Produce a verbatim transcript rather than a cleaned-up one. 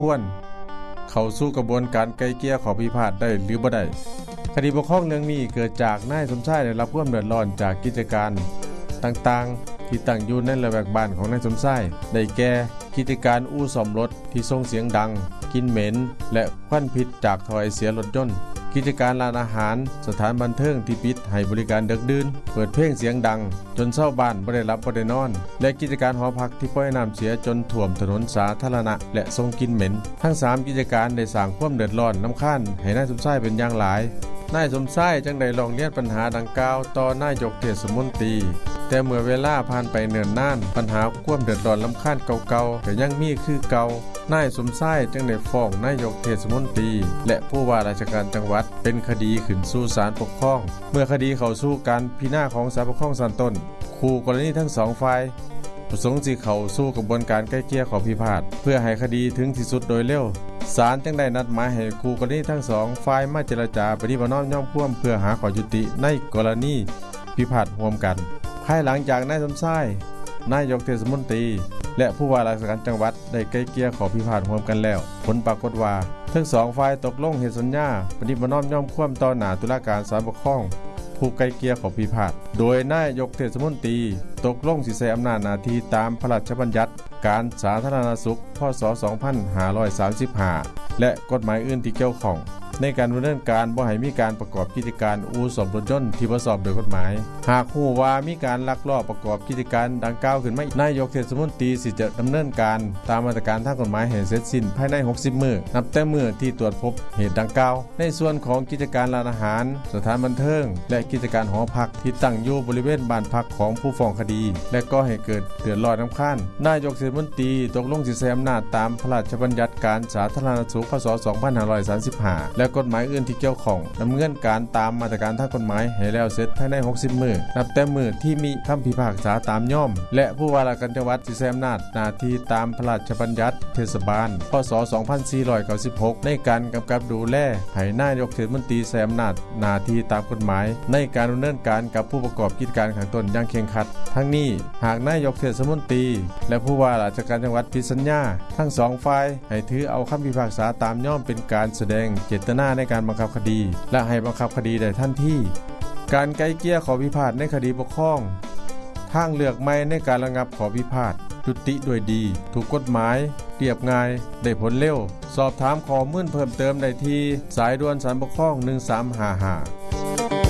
ควรเข้าสู่กระบวนการไกล่เกลี่ยข้อพิพาทได้หรือบ่ได้คดีปกครองเรื่องนี้เกิดจากนายสมชายได้รับความเดือดร้อนจากกิจการต่างๆที่ตั้งอยู่ในระแวกบ้านของนายสมชายได้แก่กิจการอู่ซ่อมรถที่ส่งเสียงดังกลิ่นเหม็นและควันพิษจากท่อไอเสียรถยนต์กิจการร้านอาหารสถานบันเทิงที่ปิดให้บริการดึกดื่นเปิดเพลงเสียงดังจนชาวบ้านบ่ได้หลับบ่ได้นอนและกิจการหอพักที่ปล่อยน้ำเสียจนท่วมถนนสาธารณะและส่งกลิ่นเหม็นทั้งสามกิจการได้สร้างความเดือดร้อนรำคาญให้นายสมชายเป็นอย่างหลายนายสมชายจึงได้ร้องเรียนปัญหาดังกล่าวต่อนายกเทศมนตรีแต่เมื่อเวลาผ่านไปเนิ่นนานปัญหาความเดือดร้อนรำคาญเก่าๆก็ยังมีคือเก่านายสมชายจึงได้ฟ้องนายกเทศมนตรีและผู้ว่าราชการจังหวัดเป็นคดีขึ้นสู่ศาลปกครองเมื่อคดีเข้าสู่การพิจารณาของศาลปกครองชั้นต้นคู่กรณีทั้งสองฝ่ายประสงค์สิเข้าสู่กระบวนการไกล่เกลี่ยข้อพิพาทเพื่อให้คดีถึงที่สุดโดยเร็วศาลจึงได้นัดหมายให้คู่กรณีทั้งสองฝ่ายมาเจรจาปฏิบัติน้อมย่อมพ่วมเพื่อหาข้อยุติในกรณีพิพาทร่วมกันภายหลังจากนายสมชายนายกเทศมนตรีและผู้ว่าราชการจังหวัดได้ไกล่เกลี่ยข้อพิพาทร่วมกันแล้วผลปรากฏว่าทั้งสองฝ่ายตกลงเฮ็ดสัญญาปฏิบัติน้อมย่อมพ่วมต่อหน้าตุลาการศาลปกครองผู้ไกล่เกลี่ยข้อพิพาทโดยนายกเทศมนตรีตกลงสิใช้อำนาจหน้าที่ตามพระราชบัญญัติการสาธารณสุขพ.ศ. สองพันห้าร้อยสามสิบห้าและกฎหมายอื่นที่เกี่ยวข้องในการดำเนินการบ่ให้มีการประกอบกิจการอู่ซ่อมรถยนต์ที่บ่ชอบด้วยกฎหมายหากฮู้ว่ามีการลักลอบประกอบกิจการดังกล่าวขึ้นมานายกเทศมนตรีสิจะดำเนินการตามมาตรการทางกฎหมายให้เสร็จสิ้นภายในหกสิบมื้อนับแต่มื้อที่ตรวจพบเหตุดังกล่าวในส่วนของกิจการร้านอาหารสถานบันเทิงและกิจการหอพักที่ตั้งอยู่บริเวณบ้านพักของผู้ฟ้องคดีและก็ให้เกิดเดือดร้อนรำคาญนายกเทศมนตรีตกลงสิใช้อำนาจตามพระราชบัญญัติการสาธารณสุขพ.ศ. สองพันห้าร้อยสามสิบห้าและกฎหมายอื่นที่เกี่ยวข้องดำเนินการตามมาตรการทางกฎหมายให้แล้วเสร็จภายในหกสิบมื้อนับแต่มื้อที่มีคำพิพากษาตามย่อมและผู้ว่าราชการจังหวัดสิใช้อำนาจหน้าที่ตามพระราชบัญญัติเทศบาลพ.ศ. สองพันสี่ร้อยเก้าสิบหกในการกำกับดูแลให้นายกเทศมนตรีใช้อำนาจหน้าที่ตามกฎหมายในการดำเนินการกับผู้ประกอบกิจการข้างต้นอย่างเคร่งครัดทั้งนี้หากนายกเทศมนตรีและผู้ว่าราชการจังหวัดผิดสัญญาทั้งสองฝ่ายให้ถือเอาคำพิพากษาตามย่อมเป็นการแสดงเจตนาในการบังคับคดีและให้บังคับคดีได้ทันทีการไกล่เกลี่ยข้อพิพาทในคดีปกครองทางเลือกใหม่ในการระงับข้อพิพาทยุติด้วยดีถูกกฎหมายเรียบง่ายได้ผลเร็วสอบถามข้อมูลเพิ่มเติมได้ที่สายด่วนศาลปกครองหนึ่งสามห้าห้า